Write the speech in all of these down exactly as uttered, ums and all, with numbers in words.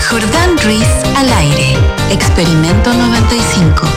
Jordán Ruiz al aire. Experimento noventa y cinco.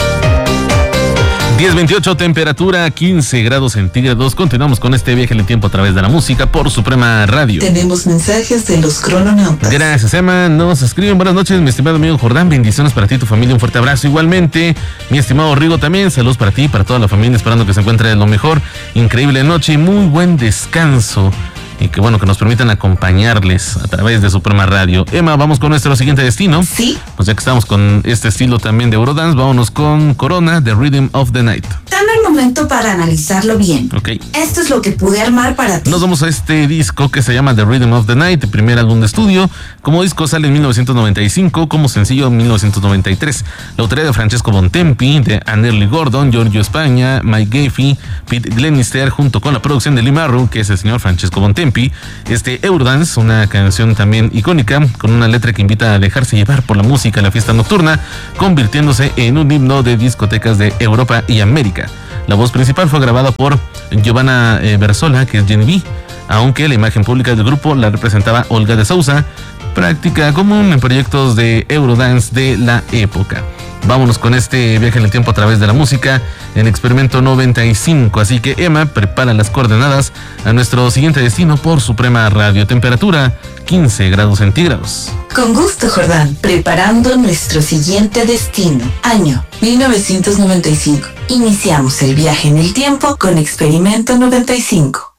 diez veintiocho, temperatura quince grados centígrados. Continuamos con este viaje en el tiempo a través de la música por Suprema Radio. Tenemos mensajes de los crononautas. Gracias, Emma. Nos escriben: buenas noches, mi estimado amigo Jordán. Bendiciones para ti y tu familia. Un fuerte abrazo. Igualmente, mi estimado Rigo, también saludos para ti y para toda la familia. Esperando que se encuentre lo mejor. Increíble noche y muy buen descanso. Y que bueno, que nos permitan acompañarles a través de Suprema Radio. Emma, vamos con nuestro siguiente destino. Sí. Pues ya que estamos con este estilo también de Eurodance, vámonos con Corona, The Rhythm of the Night. Dame el momento para analizarlo bien. Ok. Esto es lo que pude armar para ti. Nos vamos a este disco que se llama The Rhythm of the Night, el primer álbum de estudio. Como disco sale en mil novecientos noventa y cinco, como sencillo en mil novecientos noventa y tres. La autoría de Francesco Bontempi, de Anerly Gordon, Giorgio España, Mike Gaffey, Pete Glenister, junto con la producción de Lee Marrow, que es el señor Francesco Bontempi. Este Eurodance, una canción también icónica, con una letra que invita a dejarse llevar por la música en la fiesta nocturna, convirtiéndose en un himno de discotecas de Europa y América. La voz principal fue grabada por Giovanna eh, Versola, que es Jenny B, aunque la imagen pública del grupo la representaba Olga de Sousa, práctica común en proyectos de Eurodance de la época. Vámonos con este viaje en el tiempo a través de la música en Experimento noventa y cinco. Así que, Emma, prepara las coordenadas a nuestro siguiente destino por Suprema Radio. Temperatura quince grados centígrados. Con gusto, Jordán. Preparando nuestro siguiente destino. Año mil novecientos noventa y cinco. Iniciamos el viaje en el tiempo con Experimento noventa y cinco.